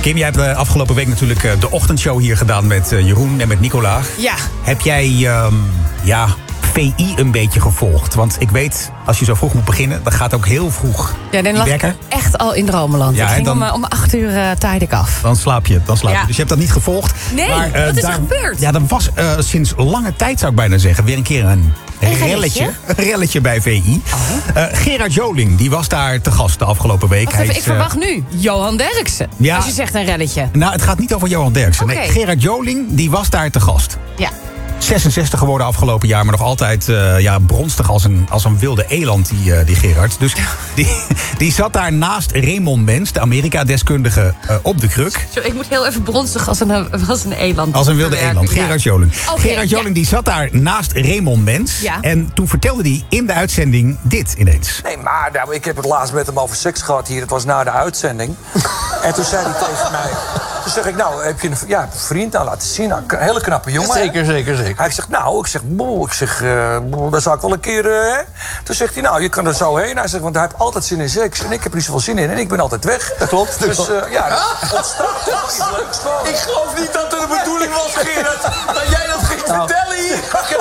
Kim, jij hebt afgelopen week natuurlijk de ochtendshow hier gedaan met Jeroen en met Nicola. Ja. Heb jij VI een beetje gevolgd? Want ik weet, als je zo vroeg moet beginnen, dan gaat ook heel vroeg. Ja, dan lag ik echt al in Dromenland. Ja, ik ging dan, om 8 uur taaide ik af. Dan slaap je. Dus je hebt dat niet gevolgd. Nee, wat is er gebeurd? Ja, er was sinds lange tijd, zou ik bijna zeggen, weer een keer een relletje bij VI. Gerard Joling, die was daar te gast de afgelopen week. Wacht even, ik verwacht nu Johan Derksen. Ja. Als je zegt een relletje. Nou, het gaat niet over Johan Derksen. Okay. Nee, Gerard Joling, die was daar te gast. Ja. 66 geworden afgelopen jaar, maar nog altijd bronstig als een wilde eland, die Gerard. Dus die zat daar naast Raymond Mens, de Amerika-deskundige, op de kruk. Zo, ik moet heel even bronstig als een eland. Als een wilde eland, Gerard Joling. Okay, Gerard Joling die zat daar naast Raymond Mens. Ja. En toen vertelde hij in de uitzending dit ineens. Nee, maar ik heb het laatst met hem over seks gehad hier. Het was na de uitzending. En toen zei hij tegen mij... Toen zeg ik, nou, heb je een vriend? Nou, laten zien. Nou, een hele knappe jongen. Zeker. Hij zegt, daar zou ik wel een keer... hè? Toen zegt hij, nou, je kan er zo heen. Hij zegt, want hij heeft altijd zin in seks. En ik heb er niet zoveel zin in. En ik ben altijd weg. Dat klopt. Dus ontstaat toch iets leuks van. Ik geloof niet dat het de bedoeling was, Gerard, dat jij dat ging vertellen hier.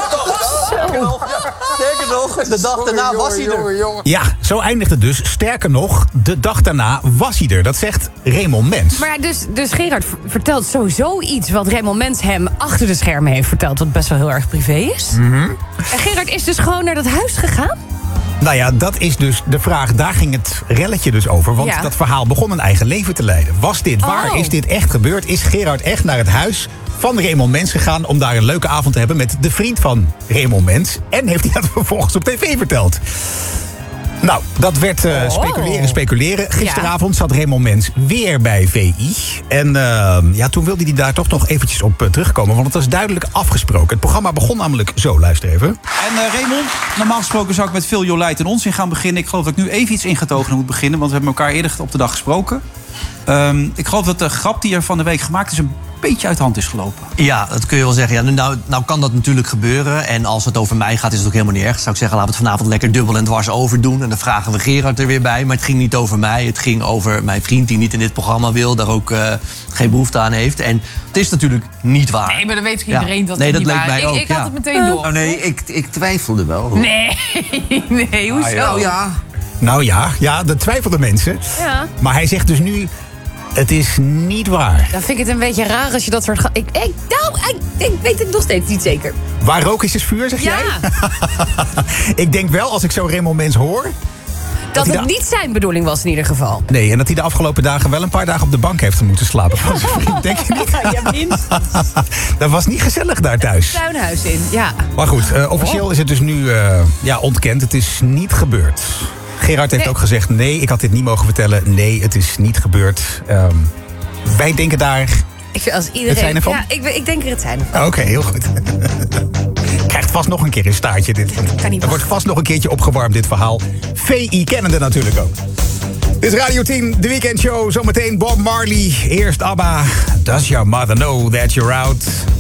Sterker nog, de dag daarna was hij er. Ja, zo eindigt het dus. Sterker nog, de dag daarna was hij er. Dat zegt Raymond Mens. Maar dus Gerard vertelt sowieso iets wat Raymond Mens hem achter de schermen heeft verteld, wat best wel heel erg privé is. Mm-hmm. En Gerard is dus gewoon naar dat huis gegaan? Nou ja, dat is dus de vraag. Daar ging het relletje dus over. Want dat verhaal begon een eigen leven te leiden. Was dit waar? Is dit echt gebeurd? Is Gerard echt naar het huis van Raymond Mens gegaan om daar een leuke avond te hebben met de vriend van Raymond Mens? En heeft hij dat vervolgens op tv verteld? Nou, dat werd speculeren. Gisteravond zat Raymond Mens weer bij VI. En toen wilde hij daar toch nog eventjes op terugkomen. Want het was duidelijk afgesproken. Het programma begon namelijk zo, luister even. En Raymond, normaal gesproken zou ik met veel jolijt en onzin gaan beginnen. Ik geloof dat ik nu even iets ingetogener moet beginnen. Want we hebben elkaar eerder op de dag gesproken. Ik geloof dat de grap die er van de week gemaakt is een beetje uit de hand is gelopen. Ja, dat kun je wel zeggen. Ja, nou kan dat natuurlijk gebeuren. En als het over mij gaat, is het ook helemaal niet erg. Zou ik zeggen, laten we het vanavond lekker dubbel en dwars overdoen. En dan vragen we Gerard er weer bij. Maar het ging niet over mij. Het ging over mijn vriend die niet in dit programma wil. Daar ook geen behoefte aan heeft. En het is natuurlijk niet waar. Nee, maar dan weet iedereen dat het dat niet leek waar mij is. ook, Ik had het meteen door. Oh nee, ik twijfelde wel. Nee, hoezo? Nou ja, dat twijfelden mensen. Ja. Maar hij zegt dus nu, het is niet waar. Dan vind ik het een beetje raar als je dat soort... Ik weet het nog steeds niet zeker. Waar rook is vuur, zeg jij? Ik denk wel, als ik zo Raymond Mens hoor... Dat het niet zijn bedoeling was in ieder geval. Nee, en dat hij de afgelopen dagen wel een paar dagen op de bank heeft moeten slapen. Van zijn vriend, denk je niet? Ja, minstens. Dat was niet gezellig daar thuis. Het tuinhuis in, ja. Maar goed, officieel is het dus nu ontkend. Het is niet gebeurd. Gerard heeft ook gezegd, nee, ik had dit niet mogen vertellen. Nee, het is niet gebeurd. Wij denken daar... Ik vind als iedereen... Het zijn ervan? Ja, ik denk er het zijn ervan. Oké, heel goed. Krijgt vast nog een keer een staartje. Er wordt vast nog een keertje opgewarmd, dit verhaal. VI kennende natuurlijk ook. Dit is Radio 10, de weekendshow. Zometeen Bob Marley. Eerst ABBA. Does your mother know that you're out?